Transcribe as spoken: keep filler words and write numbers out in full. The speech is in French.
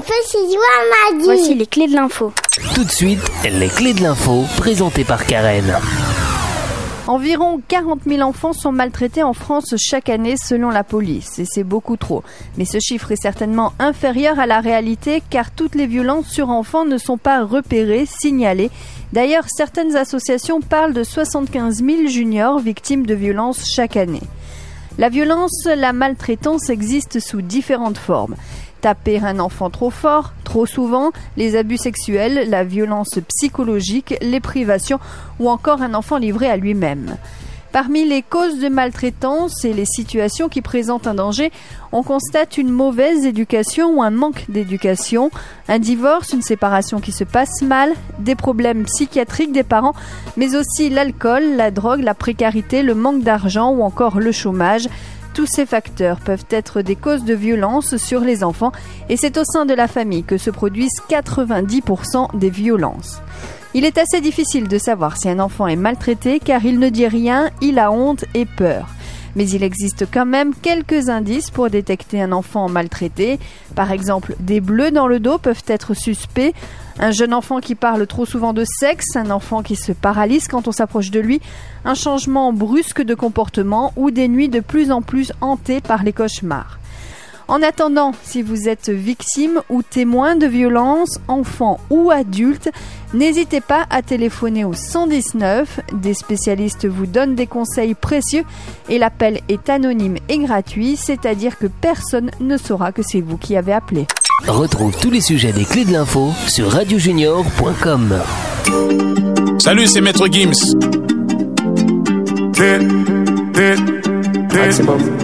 petit doigt m'a dit. Voici les clés de l'info. Tout de suite, les clés de l'info, présentées par Karen. Environ quarante mille enfants sont maltraités en France chaque année selon la police, et c'est beaucoup trop. Mais ce chiffre est certainement inférieur à la réalité car toutes les violences sur enfants ne sont pas repérées, signalées. D'ailleurs, certaines associations parlent de soixante-quinze mille juniors victimes de violences chaque année. La violence, la maltraitance existe sous différentes formes. Taper un enfant trop fort, trop souvent, les abus sexuels, la violence psychologique, les privations ou encore un enfant livré à lui-même. Parmi les causes de maltraitance et les situations qui présentent un danger, on constate une mauvaise éducation ou un manque d'éducation, un divorce, une séparation qui se passe mal, des problèmes psychiatriques des parents, mais aussi l'alcool, la drogue, la précarité, le manque d'argent ou encore le chômage. Tous ces facteurs peuvent être des causes de violence sur les enfants et c'est au sein de la famille que se produisent quatre-vingt-dix pour cent des violences. Il est assez difficile de savoir si un enfant est maltraité car il ne dit rien, il a honte et peur. Mais il existe quand même quelques indices pour détecter un enfant maltraité. Par exemple, des bleus dans le dos peuvent être suspects. Un jeune enfant qui parle trop souvent de sexe, un enfant qui se paralyse quand on s'approche de lui, un changement brusque de comportement ou des nuits de plus en plus hantées par les cauchemars. En attendant, si vous êtes victime ou témoin de violences, enfant ou adulte, n'hésitez pas à téléphoner au cent dix-neuf. Des spécialistes vous donnent des conseils précieux et l'appel est anonyme et gratuit, c'est-à-dire que personne ne saura que c'est vous qui avez appelé. Retrouve tous les sujets des clés de l'info sur radio junior point com. Salut, c'est Maître Gims. Maximum.